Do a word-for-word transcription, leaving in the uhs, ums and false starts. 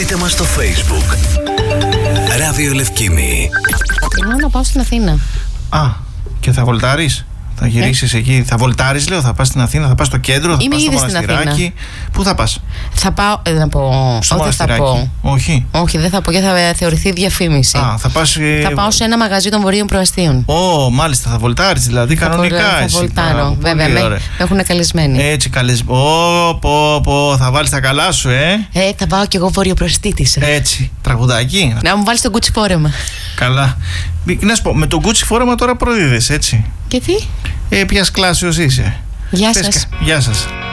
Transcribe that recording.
Βρείτε μας στο Facebook Ράδιο Λευκήμη. Θέλω να πάω στην Αθήνα. Α, και θα βολτάρεις? Θα γυρίσεις ε? εκεί, θα βολτάρεις, λέω, θα πας στην Αθήνα, θα πας στο κέντρο, θα Είμαι πας στο ήδη στην μοναστηράκι. Πού θα πας? Θα πάω, ε, να πω, Στο όχι θα πω. Όχι. Όχι, δεν θα πω γιατί θα θεωρηθεί διαφήμιση. Α, θα πας... Ε... Θα πάω σε ένα μαγαζί των Βορείων Προαστίων. Ω, μάλιστα, θα βολτάρεις δηλαδή, θα κανονικά βολ, θα εσύ. βολτάρω, Μπράβο, βέβαια, με, με έχουν καλεσμένοι. Έτσι, καλεσμένοι. Ω, πω, πω, θα βάλεις τα καλά σου, ε. Ε, θα πάω κι εγώ βορειοπροαστήτης. Έτσι, τραγουδάκι. Να μου βάλεις το Gucci φόρεμα. Καλά. Να σου πω, με το Gucci φόρεμα τώρα προδίδες, έτσι. Γιατί? Ε, ποιας κλάσεως είσαι? Γεια Πες, σας. Γεια σας.